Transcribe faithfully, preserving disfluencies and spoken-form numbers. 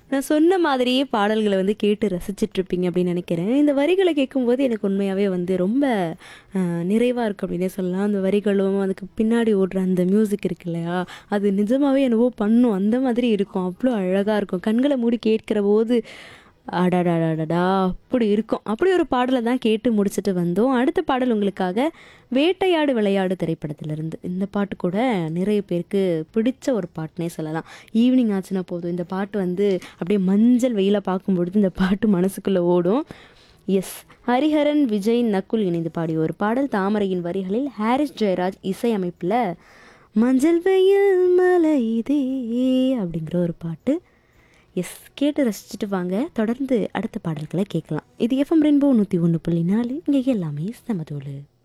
நான் சொன்ன மாதிரியே பாடல்கள வந்து கேட்டு ரசிச்சிட்ருப்பீங்க அப்படின்னு நெனைக்கிறேன். இந்த வரிகள கேட்கும்போது எனக்கு உண்மையாவே வந்து ரொம்ப அ நிறைவா இருக்கு அப்படின்னே சொல்லலாம். அந்த வரிகளும், அதுக்கு பின்னாடி ஓடுற அந்த மியூசிக் இருக்கு இல்லையா? அது நிஜமாவே என்னவோ பண்ணும். அந்த மாதிரி இருக்கும். அவ்ளோ அழகா இருக்கும். கண்கள மூடி கேட்கிறபோது, அடடடடடா! அப்படி இருக்கும். அப்படி ஒரு பாடல தான் கேட்டு முடிச்சுட்டு வந்தோம். அடுத்த பாடல் உங்களுக்காக வேட்டையாடு விளையாடு திரைப்படத்திலிருந்து. இந்த பாட்டு கூட நிறைய பேருக்கு பிடிச்ச ஒரு பாட்டுன்னே சொல்லலாம். ஈவினிங் ஆச்சுன்னா போதும், இந்த பாட்டு வந்து அப்படியே மஞ்சள் வெயில பார்க்கும்பொழுது இந்த பாட்டு மனசுக்குள்ள ஓடும். எஸ். ஹரிஹரன், விஜய், நக்குல் இணைந்து பாடிய ஒரு பாடல். தாமரையின் வரிகளில் ஹாரிஸ் ஜெயராஜ் இசையமைப்பில மஞ்சள் வெயில் மலையுதே அப்படிங்கிற ஒரு பாட்டு. எஸ். கேட்டு ரசிச்சுட்டு வாங்க. தொடர்ந்து அடுத்த பாடல்களை கேட்கலாம். இது எஃப்எம் ரெயின்போ நூற்றி ஒன்று புள்ளி நாலு. இங்கே எல்லாமே சமதோலு.